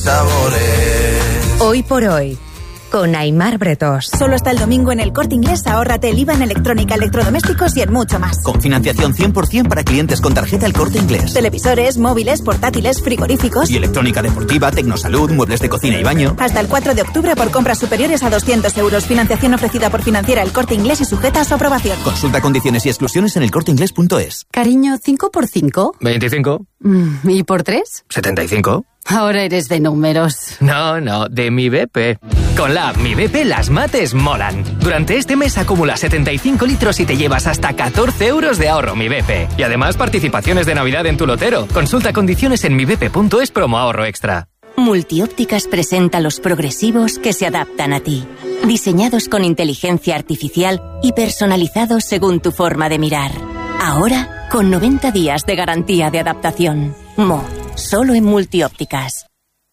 Sabores. Hoy por hoy, con Aimar Bretos. Solo hasta el domingo en El Corte Inglés ahórrate el IVA en electrónica, electrodomésticos y en mucho más. Con financiación 100% para clientes con tarjeta El Corte Inglés. Televisores, móviles, portátiles, frigoríficos. Y electrónica deportiva, tecnosalud, muebles de cocina y baño. Hasta el 4 de octubre por compras superiores a 200 euros. Financiación ofrecida por Financiera El Corte Inglés y sujeta a su aprobación. Consulta condiciones y exclusiones en elcorteinglés.es. Cariño, ¿5 por 5? 25. ¿Y por 3? 75. Ahora eres de números. No, de Mi BP. Con la app Mi BP las mates molan. Durante este mes acumula 75 litros y te llevas hasta 14 euros de ahorro Mi BP. Y además participaciones de Navidad en tu lotero. Consulta condiciones en mibp.es promo ahorro extra. Multiópticas presenta los progresivos que se adaptan a ti. Diseñados con inteligencia artificial y personalizados según tu forma de mirar. Ahora, con 90 días de garantía de adaptación. Solo en Multiópticas.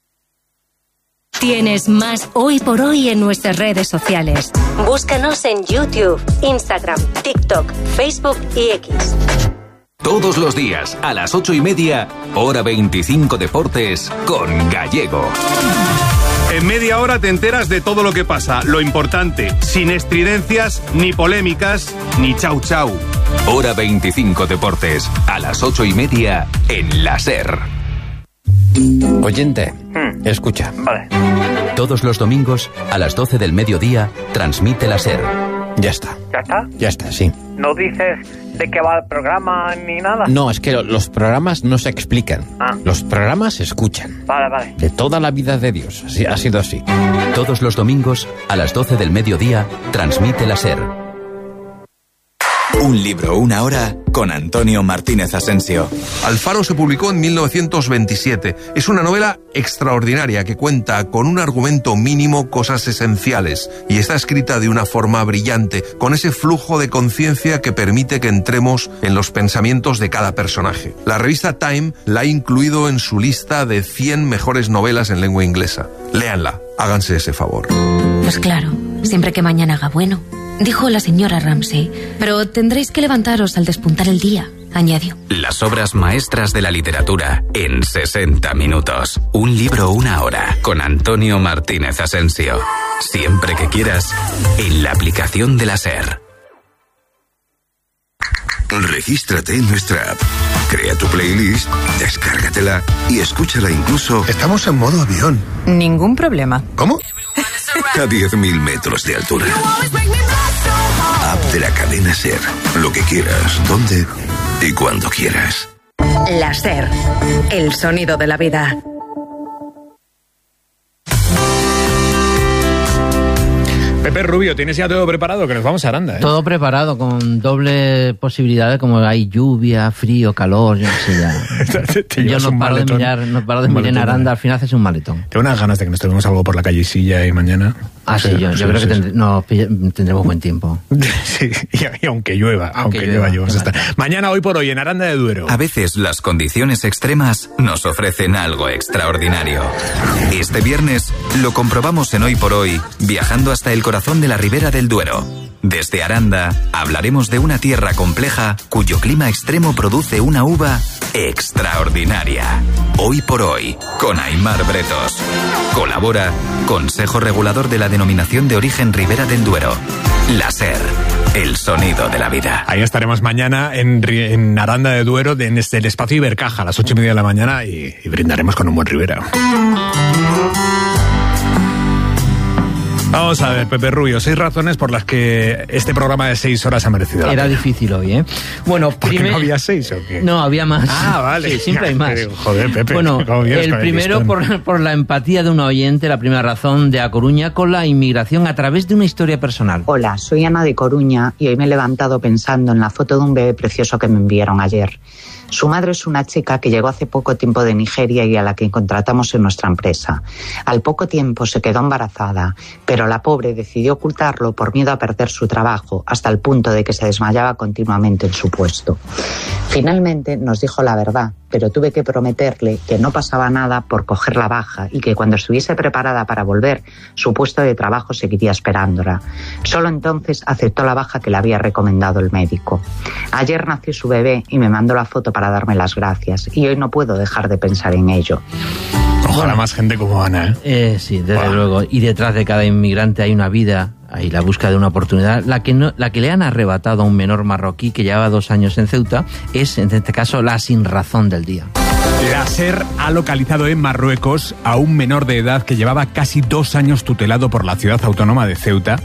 Tienes más Hoy por Hoy en nuestras redes sociales. Búscanos en YouTube, Instagram, TikTok, Facebook y X. Todos los días, a las 8:30, Hora 25 Deportes, con Gallego. En media hora te enteras de todo lo que pasa. Lo importante, sin estridencias, ni polémicas, ni chau chau. Hora 25 Deportes, a las 8:30, en la SER. Oyente, escucha. Vale. Todos los domingos, a las 12 del mediodía, transmite la SER. Ya está. ¿Ya está? Ya está, sí. ¿No dices de qué va el programa ni nada? No, es que los programas no se explican. Los programas se escuchan. Vale. De toda la vida de Dios. Así, ha sido así. Todos los domingos, a las 12 del mediodía, transmite la SER. Un libro, una hora, con Antonio Martínez Asensio. Alfaro se publicó en 1927. Es una novela extraordinaria que cuenta con un argumento mínimo cosas esenciales y está escrita de una forma brillante, con ese flujo de conciencia que permite que entremos en los pensamientos de cada personaje. La revista Time la ha incluido en su lista de 100 mejores novelas en lengua inglesa. Léanla, háganse ese favor. Pues claro, siempre que mañana haga bueno, dijo la señora Ramsay, pero tendréis que levantaros al despuntar el día, añadió. Las obras maestras de la literatura en 60 minutos. Un libro, una hora, con Antonio Martínez Asensio. Siempre que quieras, en la aplicación de la SER. Regístrate en nuestra app, crea tu playlist, descárgatela y escúchala incluso... Estamos en modo avión. Ningún problema. ¿Cómo? A 10.000 metros de altura. App de la cadena SER. Lo que quieras, donde y cuando quieras. La SER, el sonido de la vida. Pepe Rubio, ¿tienes ya todo preparado? Que nos vamos a Aranda, ¿eh? Todo preparado, con doble posibilidad, como hay lluvia, frío, calor, yo no sé ya. Yo no paro de mirar en Aranda, al final haces un maletón. Tengo unas ganas de que nos tomemos algo por la callecilla y mañana. Sí, yo creo que tendremos buen tiempo. Sí, y aunque llueva, vamos a estar. Mañana, Hoy por Hoy, en Aranda de Duero. A veces las condiciones extremas nos ofrecen algo extraordinario. Este viernes lo comprobamos en Hoy por Hoy, viajando hasta el corazón de la Ribera del Duero. Desde Aranda hablaremos de una tierra compleja cuyo clima extremo produce una uva extraordinaria. Hoy por Hoy, con Aimar Bretos. Colabora Consejo Regulador de la Denominación de Origen Ribera del Duero. La SER, el sonido de la vida. Ahí estaremos mañana en Aranda de Duero, en el espacio Ibercaja, a las 8:30 de la mañana y brindaremos con un buen Ribera. Vamos a ver, Pepe Rubio, 6 razones por las que este programa de 6 horas ha merecido la pena. Era difícil hoy, ¿eh? Bueno, ¿no había 6 o qué? No, había más. Ah, vale. Sí, siempre hay más. Joder, Pepe. Bueno, el primero por la empatía de un oyente, la primera razón, de A Coruña, con la inmigración a través de una historia personal. Hola, soy Ana de Coruña y hoy me he levantado pensando en la foto de un bebé precioso que me enviaron ayer. Su madre es una chica que llegó hace poco tiempo de Nigeria y a la que contratamos en nuestra empresa. Al poco tiempo se quedó embarazada, pero la pobre decidió ocultarlo por miedo a perder su trabajo, hasta el punto de que se desmayaba continuamente en su puesto. Finalmente nos dijo la verdad, pero tuve que prometerle que no pasaba nada por coger la baja y que cuando estuviese preparada para volver, su puesto de trabajo seguiría esperándola. Solo entonces aceptó la baja que le había recomendado el médico. Ayer nació su bebé y me mandó la foto para darme las gracias, y hoy no puedo dejar de pensar en ello. Ojalá más gente como Ana, ¿eh? Sí, desde luego. Y detrás de cada inmigrante hay una vida, hay la búsqueda de una oportunidad. La que le han arrebatado a un menor marroquí que llevaba 2 años en Ceuta es, en este caso, la sinrazón del día. La SER ha localizado en Marruecos a un menor de edad que llevaba casi 2 años tutelado por la ciudad autónoma de Ceuta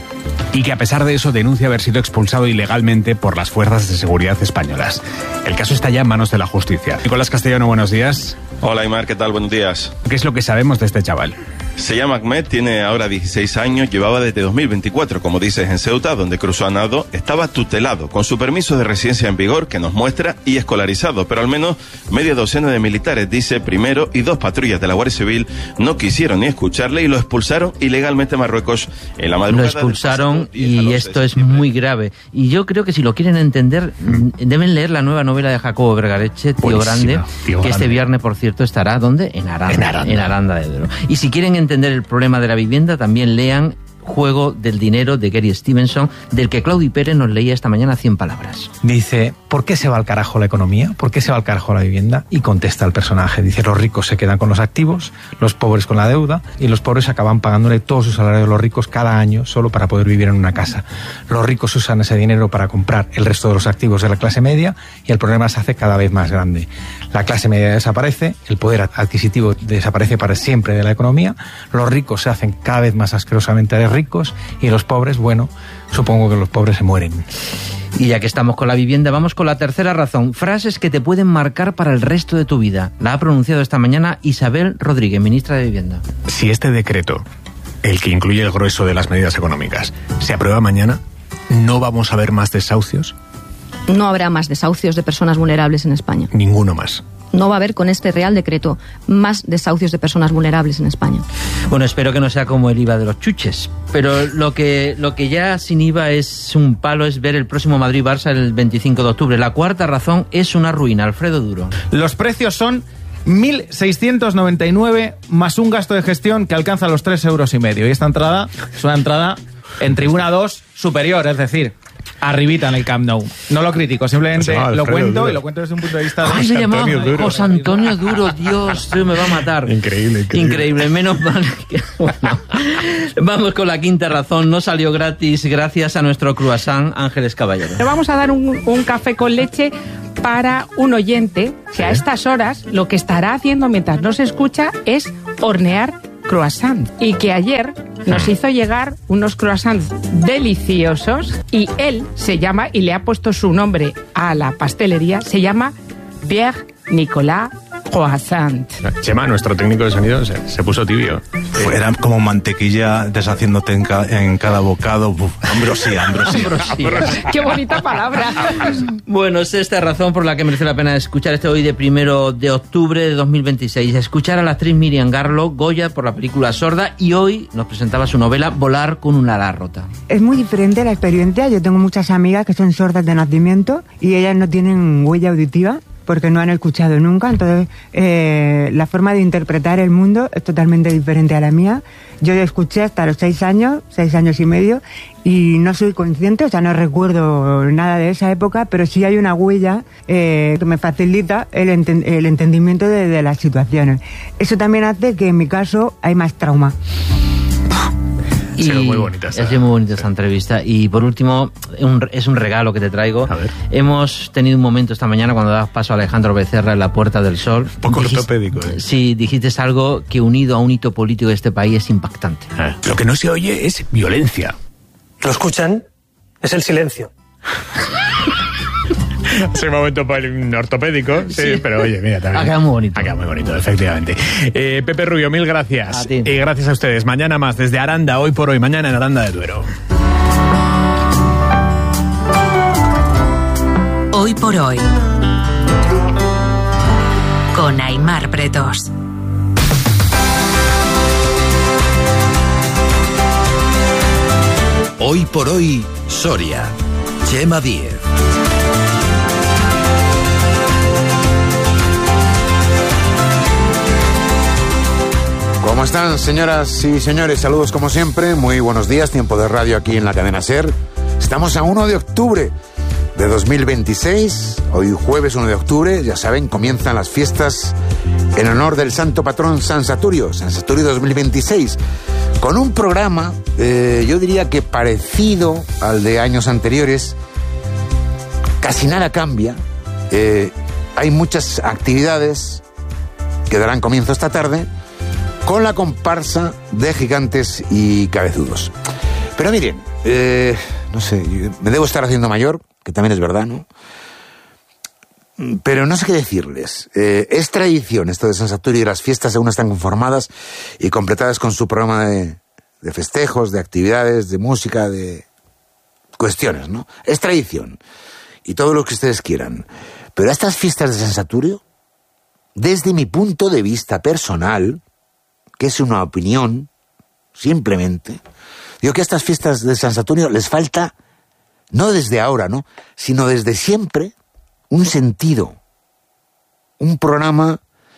y que a pesar de eso denuncia haber sido expulsado ilegalmente por las fuerzas de seguridad españolas. El caso está ya en manos de la justicia. Nicolás Castellano, buenos días. Hola Aymar, ¿qué tal? Buenos días. ¿Qué es lo que sabemos de este chaval? Se llama Ahmed, tiene ahora 16 años, llevaba desde 2024, como dices, en Ceuta, donde cruzó a nado, estaba tutelado, con su permiso de residencia en vigor, que nos muestra, y escolarizado, pero al menos media docena de militares, dice, primero, y 2 patrullas de la Guardia Civil no quisieron ni escucharle y lo expulsaron ilegalmente a Marruecos en la madrugada. Lo expulsaron y esto es muy grave. Y yo creo que si lo quieren entender, deben leer la nueva novela de Jacobo Vergareche, Tío Grande, que este viernes, por cierto, estará, ¿dónde? En Aranda. En Aranda de Duero. Y si quieren entender el problema de la vivienda, también lean Juego del dinero de Gary Stevenson, del que Claudi Pérez nos leía esta mañana 100 palabras. Dice, ¿por qué se va al carajo la economía? ¿Por qué se va al carajo la vivienda? Y contesta el personaje, dice, los ricos se quedan con los activos, los pobres con la deuda, y los pobres acaban pagándole todo su salario a los ricos cada año solo para poder vivir en una casa. Los ricos usan ese dinero para comprar el resto de los activos de la clase media y el problema se hace cada vez más grande. La clase media desaparece, el poder adquisitivo desaparece para siempre de la economía, los ricos se hacen cada vez más asquerosamente ricos y los pobres, bueno, supongo que los pobres se mueren. Y ya que estamos con la vivienda, vamos con la tercera razón. Frases que te pueden marcar para el resto de tu vida. La ha pronunciado esta mañana Isabel Rodríguez, ministra de Vivienda. Si este decreto, el que incluye el grueso de las medidas económicas, se aprueba mañana, ¿no vamos a ver más desahucios? No habrá más desahucios de personas vulnerables en España. Ninguno más. No va a haber con este Real Decreto más desahucios de personas vulnerables en España. Bueno, espero que no sea como el IVA de los chuches, pero lo que ya sin IVA es un palo es ver el próximo Madrid-Barça el 25 de octubre. La cuarta razón es una ruina. Alfredo Duro. Los precios son 1.699 más un gasto de gestión que alcanza los 3,5 euros. Y esta entrada es una entrada en tribuna 2 superior, es decir, arribita en el Camp Nou. No lo critico, simplemente lo cuento Duro. Y lo cuento desde un punto de vista de José Antonio Duro. José Antonio Duro, Dios, me va a matar. Increíble, menos mal que... Bueno, vamos con la quinta razón. No salió gratis gracias a nuestro croissant Ángeles Caballero. Le vamos a dar un café con leche para un oyente que a estas horas lo que estará haciendo mientras nos escucha es hornear croissant, y que ayer nos hizo llegar unos croissants deliciosos, y él se llama, y le ha puesto su nombre a la pastelería, se llama Pierre Nicolas Croissant. Chema, nuestro técnico de sonido, se puso tibio. Era como mantequilla deshaciéndote en cada bocado. Uf, ambrosía. Qué bonita palabra. Bueno, es esta razón por la que merece la pena escuchar este hoy de 1 de octubre de 2026. Escuchar a la actriz Miriam Garlo, Goya por la película Sorda, y hoy nos presentaba su novela Volar con un ala rota. Es muy diferente la experiencia. Yo tengo muchas amigas que son sordas de nacimiento y ellas no tienen huella auditiva porque no han escuchado nunca, entonces la forma de interpretar el mundo es totalmente diferente a la mía. Yo escuché hasta los 6 años y medio, y no soy consciente, o sea, no recuerdo nada de esa época, pero sí hay una huella que me facilita el entendimiento de las situaciones. Eso también hace que en mi caso hay más trauma. Y muy bonita esta entrevista. Y por último, es un regalo que te traigo. A ver. Hemos tenido un momento esta mañana cuando dabas paso a Alejandro Becerra en la Puerta del Sol. Un poco ortopédico. Sí, dijiste algo que unido a un hito político de este país es impactante. Lo que no se oye es violencia. ¿Lo escuchan? Es el silencio. Ese momento ortopédico, sí, pero oye, mira, también. Ha quedado muy bonito. Ha quedado muy bonito, efectivamente. Pepe Rubio, mil gracias. A ti. Y gracias a ustedes. Mañana más desde Aranda, hoy por hoy, mañana en Aranda de Duero. Hoy por hoy. Con Aymar Pretos. Hoy por hoy, Soria. Chema Díez. ¿Cómo están, señoras y señores? Saludos como siempre, muy buenos días, tiempo de radio aquí en la cadena SER. Estamos a 1 de octubre de 2026. Hoy jueves 1 de octubre, ya saben, comienzan las fiestas en honor del santo patrón San Saturio 2026, con un programa, yo diría que parecido al de años anteriores. Casi nada cambia. Hay muchas actividades que darán comienzo esta tarde con la comparsa de gigantes y cabezudos. Pero miren, no sé, me debo estar haciendo mayor, que también es verdad, ¿no? Pero no sé qué decirles. Es tradición esto de San Saturio, y las fiestas aún están conformadas y completadas con su programa de festejos, de actividades, de música, de cuestiones, ¿no? Es tradición. Y todo lo que ustedes quieran. Pero a estas fiestas de San Saturio, desde mi punto de vista personal, que es una opinión, simplemente, digo que a estas fiestas de San Saturio les falta, no desde ahora, ¿no?, sino desde siempre, un sentido, un programa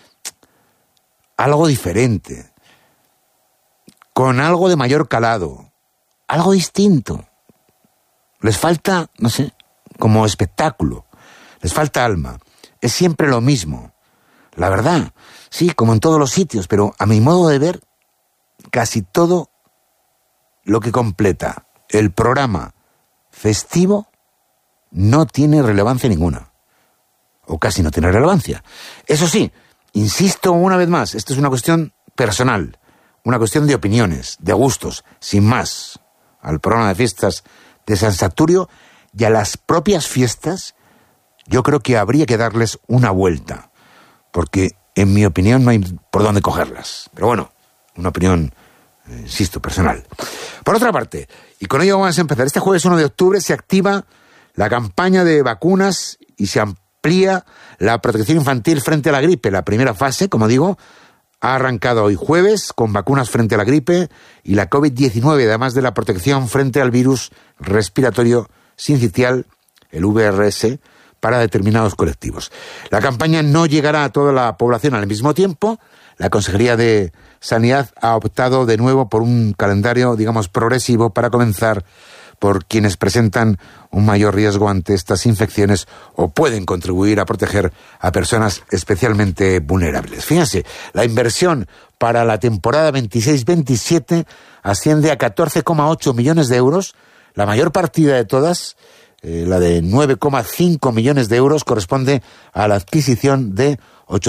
algo diferente, con algo de mayor calado, algo distinto. Les falta, no sé, como espectáculo, les falta alma. Es siempre lo mismo, la verdad, sí, como en todos los sitios, pero a mi modo de ver, casi todo lo que completa el programa festivo no tiene relevancia ninguna, o casi no tiene relevancia. Eso sí, insisto una vez más, esto es una cuestión personal, una cuestión de opiniones, de gustos, sin más. Al programa de fiestas de San Saturio y a las propias fiestas, yo creo que habría que darles una vuelta, porque en mi opinión no hay por dónde cogerlas. Pero bueno, una opinión, insisto, personal. Por otra parte, y con ello vamos a empezar, este jueves 1 de octubre se activa la campaña de vacunas y se amplía la protección infantil frente a la gripe. La primera fase, como digo, ha arrancado hoy jueves con vacunas frente a la gripe y la COVID-19, además de la protección frente al virus respiratorio sincitial, el VRS, para determinados colectivos. La campaña no llegará a toda la población al mismo tiempo. La Consejería de Sanidad ha optado de nuevo por un calendario, digamos, progresivo, para comenzar por quienes presentan un mayor riesgo ante estas infecciones o pueden contribuir a proteger a personas especialmente vulnerables. Fíjense, la inversión para la temporada 26-27 asciende a 14,8 millones de euros. La mayor partida de todas, la de 9,5 millones de euros, corresponde a la adquisición de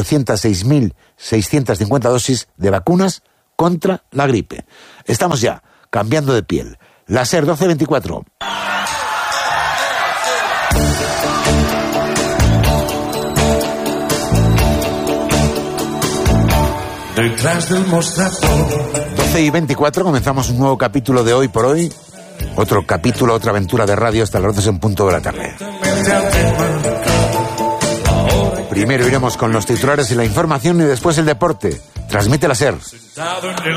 806.650 dosis de vacunas contra la gripe. Estamos ya cambiando de piel. La SER 1224. Detrás del mostrador. 12:24, comenzamos un nuevo capítulo de Hoy por Hoy. Otro capítulo, otra aventura de radio hasta las 12 en punto de la tarde. Primero iremos con los titulares y la información y después el deporte. Transmite la SER.